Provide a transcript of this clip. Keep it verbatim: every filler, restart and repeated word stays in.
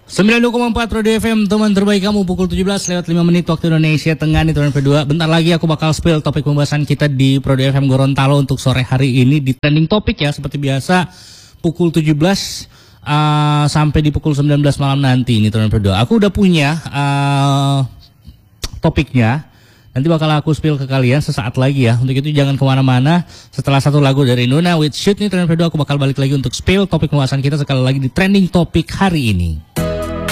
sembilan puluh dua koma empat Radio F M, teman terbaik kamu, pukul tujuh belas lewat lima menit waktu Indonesia Tengah nih teman kedua. Bentar lagi aku bakal spill topik pembahasan kita di Radio F M Gorontalo untuk sore hari ini di trending topik ya, seperti biasa pukul tujuh belas uh, sampai di pukul sembilan belas malam nanti ini teman kedua. Aku udah punya uh, topiknya. Nanti bakal aku spill ke kalian sesaat lagi ya. Untuk itu jangan kemana-mana. Setelah satu lagu dari Nuna with Shoot nih teman kedua, aku bakal balik lagi untuk spill topik pembahasan kita sekali lagi di trending topik hari ini.